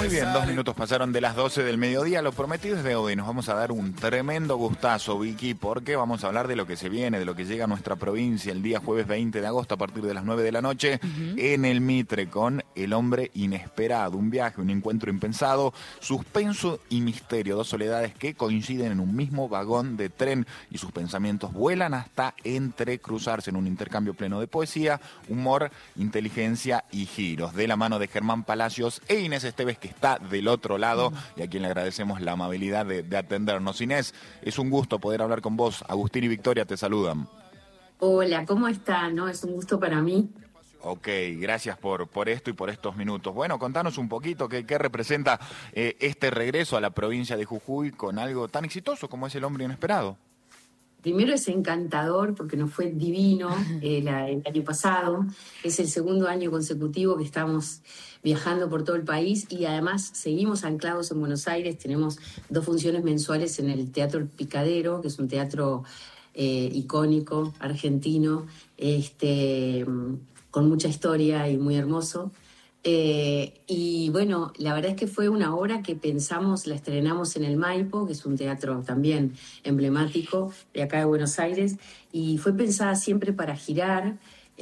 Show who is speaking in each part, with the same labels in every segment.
Speaker 1: Muy bien, 2 minutos pasaron de las 12 del mediodía. Lo prometido es deuda y nos vamos a dar un tremendo gustazo, Vicky, porque vamos a hablar de lo que se viene, de lo que llega a nuestra provincia el día jueves 20 de agosto a partir de las 9 de la noche en el Mitre con El Hombre Inesperado. Un viaje, un encuentro impensado, suspenso y misterio. Dos soledades que coinciden en un mismo vagón de tren y sus pensamientos vuelan hasta entrecruzarse en un intercambio pleno de poesía, humor, inteligencia y giros. De la mano de Germán Palacios e Inés Esteves, que está del otro lado y a quien le agradecemos la amabilidad de atendernos. Inés, es un gusto poder hablar con vos. Agustín y Victoria te saludan.
Speaker 2: Hola, ¿cómo están? ¿No? Es un gusto para mí.
Speaker 1: Ok, gracias por esto y por estos minutos. Bueno, contanos un poquito qué representa este regreso a la provincia de Jujuy con algo tan exitoso como es El Hombre Inesperado.
Speaker 2: Primero es encantador porque nos fue divino el año pasado. Es el segundo año consecutivo que estamos viajando por todo el país y además seguimos anclados en Buenos Aires. Tenemos 2 funciones mensuales en el Teatro El Picadero, que es un teatro icónico, argentino, con mucha historia y muy hermoso. Y bueno, la verdad es que fue una obra que pensamos, la estrenamos en el Maipo, que es un teatro también emblemático de acá de Buenos Aires, y fue pensada siempre para girar.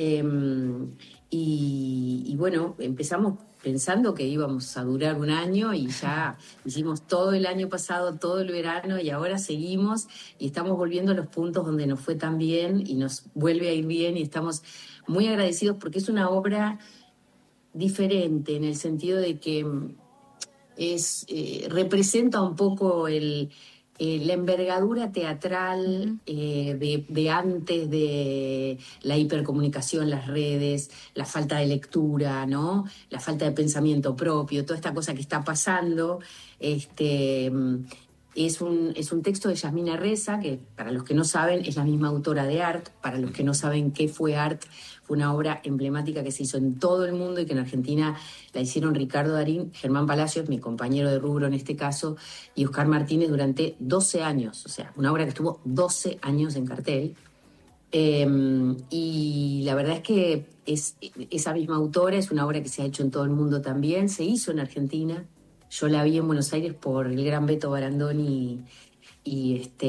Speaker 2: Y bueno, empezamos pensando que íbamos a durar un año y ya hicimos todo el año pasado, todo el verano, y ahora seguimos y estamos volviendo a los puntos donde nos fue tan bien y nos vuelve a ir bien, y estamos muy agradecidos porque es una obra diferente en el sentido de que representa un poco la envergadura teatral de antes de la hipercomunicación, las redes, la falta de lectura, ¿no? La falta de pensamiento propio, toda esta cosa que está pasando. Es un texto de Yasmina Reza, que para los que no saben es la misma autora de Art. Para los que no saben qué fue Art, fue una obra emblemática que se hizo en todo el mundo y que en Argentina la hicieron Ricardo Darín, Germán Palacios, mi compañero de rubro en este caso, y Oscar Martínez durante 12 años. O sea, una obra que estuvo 12 años en cartel. Y la verdad es que esa misma autora, es una obra que se ha hecho en todo el mundo también, se hizo en Argentina. Yo la vi en Buenos Aires por el gran Beto Barandoni y